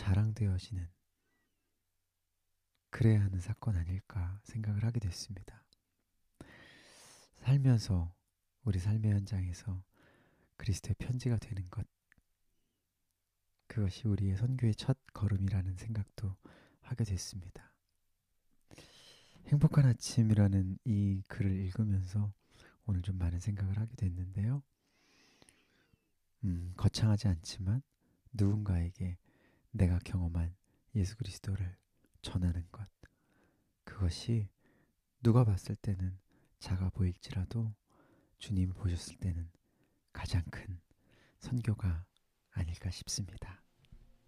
자랑되어지는 그래야 하는 사건 아닐까 생각을 하게 됐습니다. 살면서 우리 삶의 현장에서 그리스도의 편지가 되는 것, 그것이 우리의 선교의 첫 걸음이라는 생각도 하게 됐습니다. 행복한 아침이라는 이 글을 읽으면서 오늘 좀 많은 생각을 하게 됐는데요. 거창하지 않지만 누군가에게 내가 경험한 예수 그리스도를 전하는 것, 그것이 누가 봤을 때는 작아 보일지라도 주님이 보셨을 때는 가장 큰 선교가 아닐까 싶습니다.